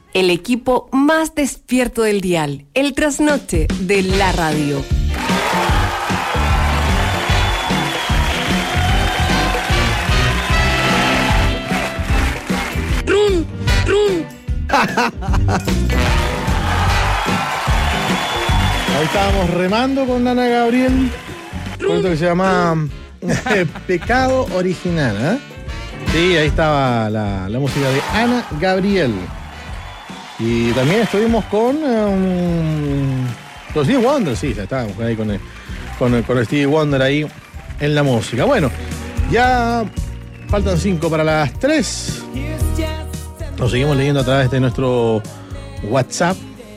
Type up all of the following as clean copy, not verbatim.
El equipo más despierto del dial, el trasnoche de la radio. ¡Run! ¡Run! Ahí estábamos remando con Ana Gabriel. Con esto que se llama Pecado Original, ¿eh? Sí, ahí estaba la música de Ana Gabriel. Y también estuvimos con los Stevie Wonder, sí, estábamos ahí con Stevie Wonder ahí en la música. Bueno, ya faltan 5 para las 3. Nos seguimos leyendo a través de nuestro WhatsApp.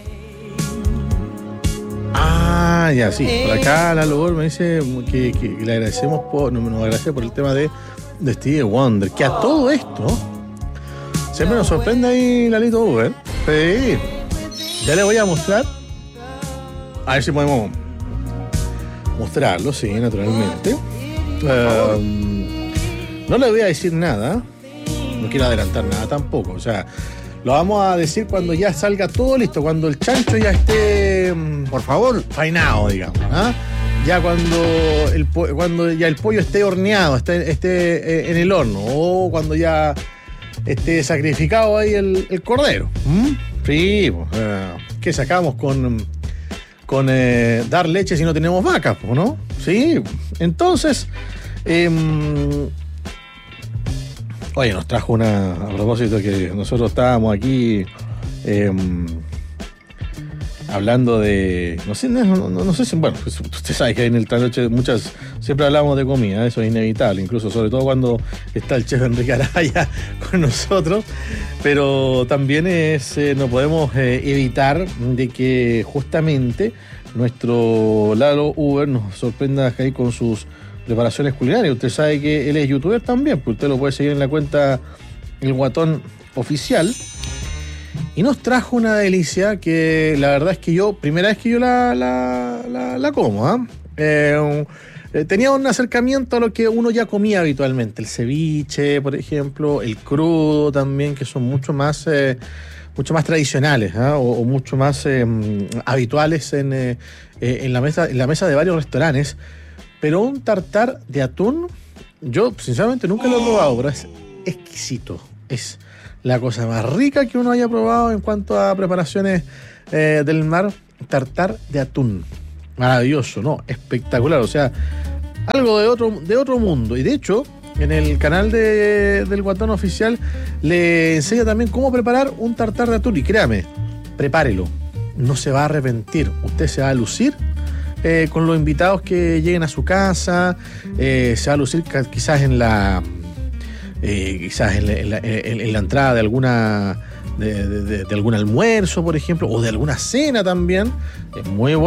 Ah, ya, sí. Por acá Lalo Gol me dice que le agradecemos nos agradece por el tema de Stevie Wonder. Que a todo esto siempre nos sorprende ahí Lalito Uber. Sí. Ya le voy a mostrar. A ver si podemos mostrarlo, sí, naturalmente. No le voy a decir nada. No quiero adelantar nada tampoco. O sea, lo vamos a decir cuando ya salga todo listo. Cuando el chancho ya esté, por favor, faenado, digamos. ¿Ah? Ya cuando ya el pollo esté horneado, esté en el horno. O cuando ya esté sacrificado ahí el cordero. Sí, ¿qué sacamos con dar leche si no tenemos vacas, ¿no? Sí, entonces, oye, nos trajo a propósito que nosotros estábamos aquí hablando de, no sé si, bueno, pues usted sabe que en el trasnoche siempre hablamos de comida, eso es inevitable, incluso sobre todo cuando está el chef Enrique Araya con nosotros, pero también no podemos evitar de que justamente nuestro Lalo Uber nos sorprenda ahí con sus preparaciones culinarias. Usted sabe que él es youtuber también, pues usted lo puede seguir en la cuenta El Guatón Oficial. Y nos trajo una delicia que la verdad es que primera vez que yo la como, tenía un acercamiento a lo que uno ya comía habitualmente, el ceviche, por ejemplo, el crudo también, que son mucho más tradicionales, o mucho más habituales en la mesa de varios restaurantes. Pero un tartar de atún, yo sinceramente nunca lo he probado, pero es exquisito. Es la cosa más rica que uno haya probado en cuanto a preparaciones del mar. Tartar de atún. Maravilloso, ¿no? Espectacular. O sea, algo de otro mundo. Y de hecho, en el canal del Guatón Oficial le enseña también cómo preparar un tartar de atún. Y créame, prepárelo. No se va a arrepentir. Usted se va a lucir con los invitados que lleguen a su casa. Se va a lucir quizás en la entrada de alguna de algún almuerzo, por ejemplo, o de alguna cena también. Es muy bueno.